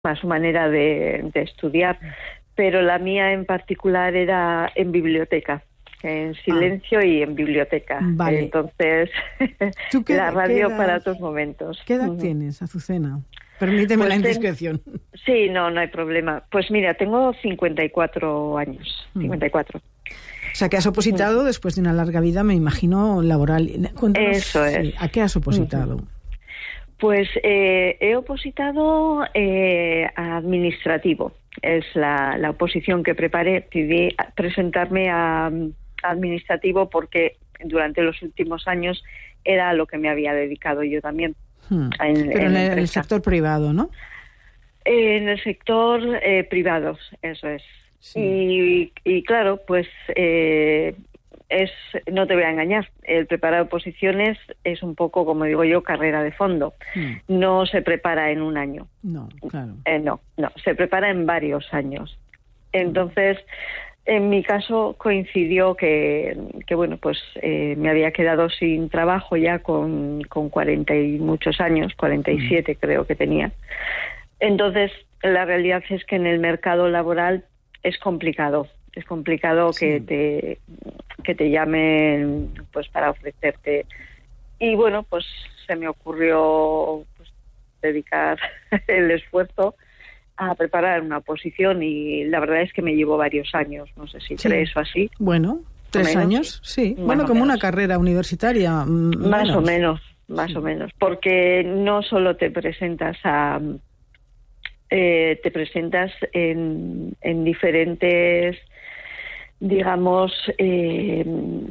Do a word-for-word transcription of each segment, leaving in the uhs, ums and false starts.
a su manera de, de estudiar, pero la mía en particular era en biblioteca, en silencio ah. y en biblioteca. Vale. Entonces, qué, la radio edad, para otros momentos. ¿Qué edad uh-huh. tienes, Azucena? Permíteme pues la indiscreción. Ten... Sí, no, no hay problema. Pues mira, tengo cincuenta y cuatro años, mm. cincuenta y cuatro. O sea, que has opositado mm. después de una larga vida, me imagino, laboral. Cuéntanos, Eso es. Sí, ¿a qué has opositado? Mm. Pues eh, he opositado eh, a administrativo. Es la, la oposición que preparé. Decidí presentarme a, a administrativo porque durante los últimos años era a lo que me había dedicado yo también. Hmm. En, Pero en, en el sector privado, ¿no? En el sector eh, privado, eso es. Sí. Y, y claro, pues eh, es, no te voy a engañar, el preparar oposiciones es un poco, como digo yo, carrera de fondo. Hmm. No se prepara en un año. No, claro. Eh, no, no, se prepara en varios años. Entonces, en mi caso coincidió que, que bueno, pues eh, me había quedado sin trabajo ya con, con cuarenta y muchos años, cuarenta y siete hmm. creo que tenía. Entonces, la realidad es que en el mercado laboral es complicado. Es complicado sí. que te que te llamen pues para ofrecerte. Y bueno, pues se me ocurrió pues, dedicar el esfuerzo a preparar una oposición y la verdad es que me llevó varios años. No sé si sí. crees o así. Bueno, tres años, sí. Más bueno, como menos. Una carrera universitaria. Más menos. o menos, más sí. o menos. Porque no solo te presentas a... Eh, te presentas en, en diferentes, digamos, eh,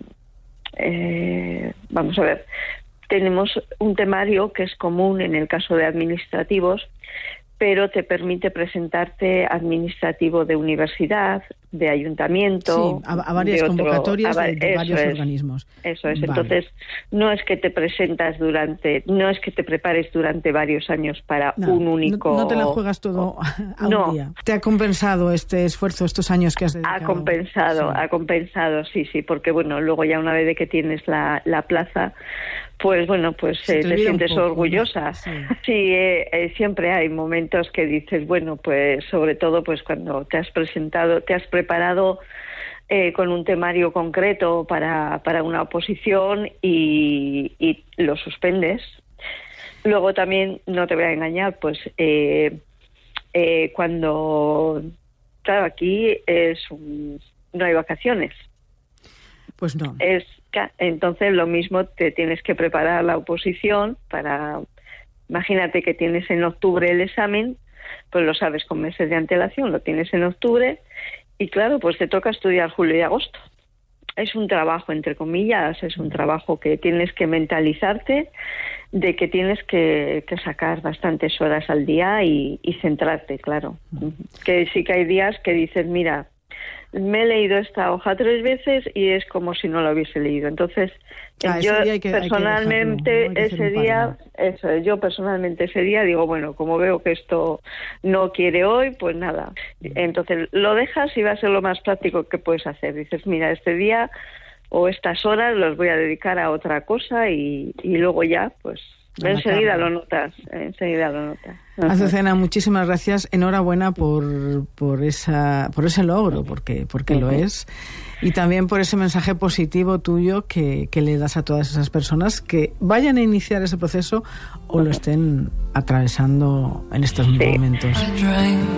eh, vamos a ver, tenemos un temario que es común en el caso de administrativos, pero te permite presentarte administrativo de universidad, de ayuntamiento... Sí, a, a varias de otro, convocatorias a, de, de varios es, organismos. Eso es, vale. Entonces no es que te presentas durante, no es que te prepares durante varios años para no, un único... No, no te la juegas todo a no. un día. ¿Te ha compensado este esfuerzo, estos años que has dedicado? Ha compensado, sí. ha compensado, sí, sí, porque bueno, luego ya una vez de que tienes la, la plaza... Pues bueno, pues eh, te, te sientes poco, orgullosa. ¿No? Sí, sí eh, eh, siempre hay momentos que dices, bueno, pues sobre todo pues cuando te has presentado, te has preparado eh, con un temario concreto para, para una oposición y, y lo suspendes. Luego también, no te voy a engañar, pues eh, eh, cuando, claro, aquí es un, no hay vacaciones. Pues no. Es, entonces lo mismo, te tienes que preparar la oposición para, imagínate que tienes en octubre el examen, pues lo sabes con meses de antelación, lo tienes en octubre y claro, pues te toca estudiar julio y agosto. Es un trabajo, entre comillas, es un trabajo que tienes que mentalizarte de que tienes que, que sacar bastantes horas al día y, y centrarte, claro. Que sí que hay días que dices, mira, me he leído esta hoja tres veces y es como si no la hubiese leído. Entonces, ah, yo que, personalmente que dejarlo, ese día, eso, yo personalmente ese día digo, bueno, como veo que esto no quiere hoy, pues nada. Entonces, lo dejas y va a ser lo más práctico que puedes hacer. Dices, mira, este día o estas horas los voy a dedicar a otra cosa y, y luego ya, pues... Enseguida lo notas, enseguida lo notas. Azucena, muchísimas gracias. Enhorabuena por por esa por ese logro, porque porque uh-huh. lo es, y también por ese mensaje positivo tuyo que, que le das a todas esas personas que vayan a iniciar ese proceso o lo estén atravesando en estos sí. momentos.